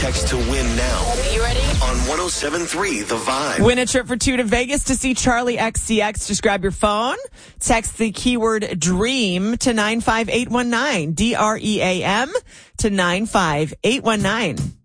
Text to win now. You ready? On 107.3 The Vibe. Win a trip for 2 to Vegas to see Charlie XCX. Just grab your phone, text the keyword DREAM to 95819, DREAM to 95819.